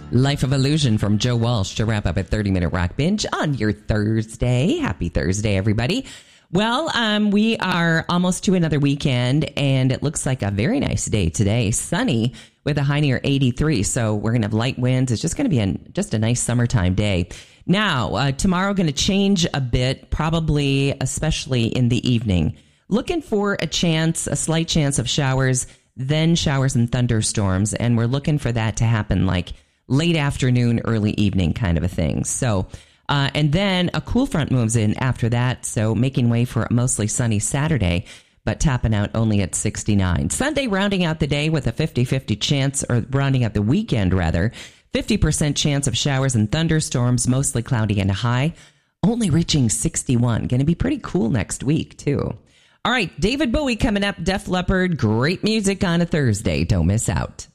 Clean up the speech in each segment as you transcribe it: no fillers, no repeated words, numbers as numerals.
Life of Illusion from Joe Walsh to wrap up a 30-minute rock binge on your Thursday. Happy Thursday, everybody. Well, we are almost to another weekend, and it looks like a very nice day today. Sunny with a high near 83, so we're going to have light winds. It's just going to be just a nice summertime day. Now, tomorrow going to change a bit, probably especially in the evening. Looking for a slight chance of showers, then showers and thunderstorms, and we're looking for that to happen like late afternoon, early evening kind of a thing. So, and then a cool front moves in after that, so making way for a mostly sunny Saturday, but topping out only at 69. Sunday rounding out the day with a 50-50 chance, or rounding out the weekend rather, 50% chance of showers and thunderstorms, mostly cloudy and high, only reaching 61. Going to be pretty cool next week, too. All right, David Bowie coming up, Def Leppard, great music on a Thursday. Don't miss out.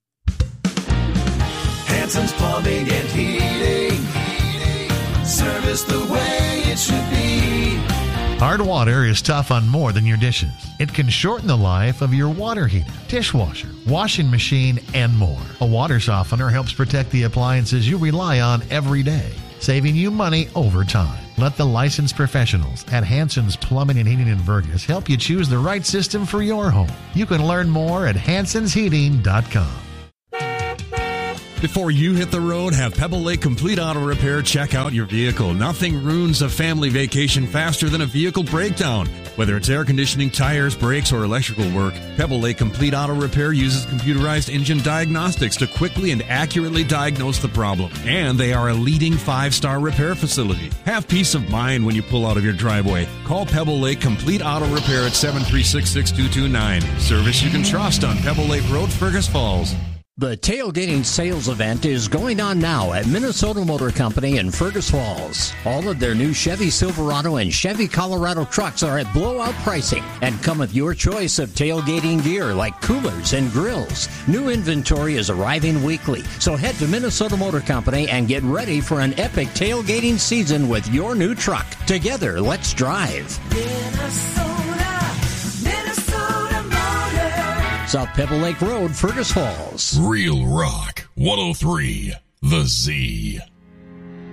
Hanson's Plumbing and Heating. Service the way it should be. Hard water is tough on more than your dishes. It can shorten the life of your water heater, dishwasher, washing machine, and more. A water softener helps protect the appliances you rely on every day, saving you money over time. Let the licensed professionals at Hanson's Plumbing and Heating in Vergas help you choose the right system for your home. You can learn more at hansonsheating.com. Before you hit the road, have Pebble Lake Complete Auto Repair check out your vehicle. Nothing ruins a family vacation faster than a vehicle breakdown. Whether it's air conditioning, tires, brakes, or electrical work, Pebble Lake Complete Auto Repair uses computerized engine diagnostics to quickly and accurately diagnose the problem. And they are a leading 5-star repair facility. Have peace of mind when you pull out of your driveway. Call Pebble Lake Complete Auto Repair at 736-6229. Service you can trust on Pebble Lake Road, Fergus Falls. The tailgating sales event is going on now at Minnesota Motor Company in Fergus Falls. All of their new Chevy Silverado and Chevy Colorado trucks are at blowout pricing and come with your choice of tailgating gear like coolers and grills. New inventory is arriving weekly, so head to Minnesota Motor Company and get ready for an epic tailgating season with your new truck. Together, let's drive. South Pebble Lake Road, Fergus Falls. Real Rock 103, The Z.